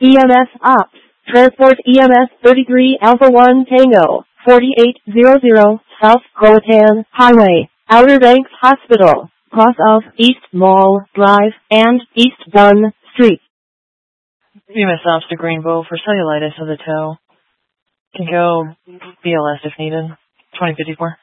EMS Ops. Transport EMS 33 Alpha 1 Tango, 4800 South Croatan Highway, Outer Banks Hospital, cross of East Mall Drive and East Dunn Street. EMS Ops to Greenville for cellulitis of the toe. Can go BLS if needed. 2054.